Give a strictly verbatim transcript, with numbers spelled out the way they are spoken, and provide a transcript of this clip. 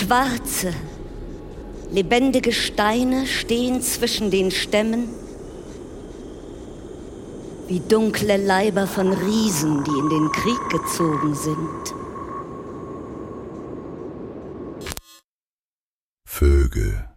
Schwarze, lebendige Steine stehen zwischen den Stämmen, wie dunkle Leiber von Riesen, die in den Krieg gezogen sind. Vögel.